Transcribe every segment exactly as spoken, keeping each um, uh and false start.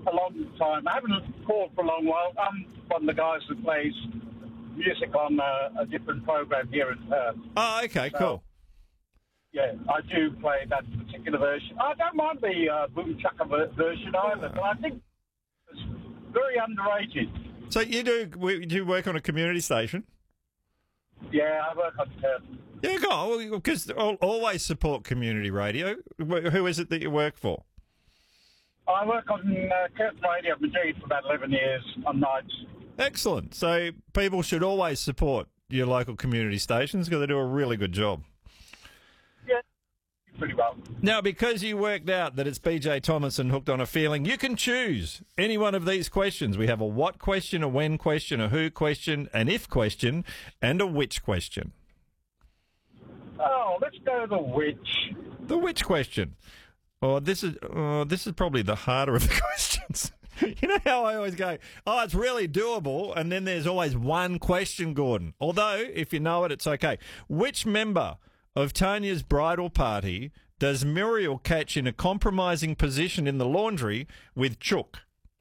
a long time. I haven't called for a long while. I'm one of the guys that plays music on uh, a different program here in Perth. Oh, okay, So, cool. Yeah, I do play that particular version. I don't mind the uh, Boom Chaka ver- version either, but I think it's very underrated. So you do you do work on a community station? Yeah, I work on Perth. Yeah, go on, because always support community radio. Who is it that you work for? I work on uh, Curtin Radio Madrid for about eleven years on nights. Excellent. So people should always support your local community stations because they do a really good job. Yeah, pretty well. Now, because you worked out that it's B J Thomas and Hooked on a Feeling, you can choose any one of these questions. We have a what question, a when question, a who question, an if question, and a which question. Oh, let's go the which. The which question. Oh, this is oh, this is probably the harder of the questions. You know how I always go, oh, it's really doable, and then there's always one question, Gordon. Although, if you know it, it's okay. Which member of Tanya's bridal party does Muriel catch in a compromising position in the laundry with Chook?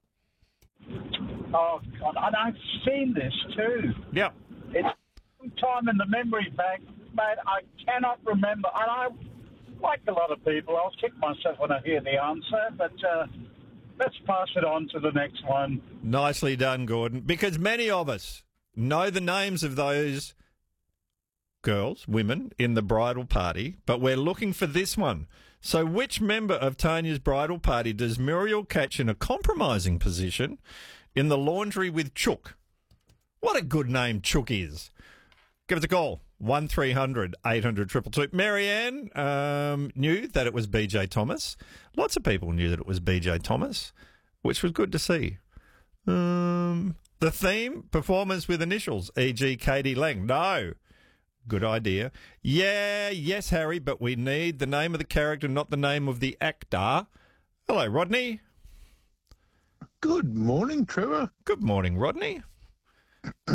Oh, God, and I've seen this too. Yep. It's some time in the memory bank, mate. I cannot remember. And I, like a lot of people, I'll kick myself when I hear the answer, but uh, let's pass it on to the next one. Nicely done, Gordon. Because many of us know the names of those girls, women, in the bridal party, but we're looking for this one. So which member of Tanya's bridal party does Muriel catch in a compromising position in the laundry with Chook? What a good name Chook is. Give us a call. one three hundred eight hundred two two two. Marianne um, knew that it was B J Thomas. Lots of people knew that it was B J Thomas, which was good to see. Um, the theme, performers with initials, for example. Katie Lang. No. Good idea. Yeah, yes, Harry, but we need the name of the character, not the name of the actor. Hello, Rodney. Good morning, Trevor. Good morning, Rodney.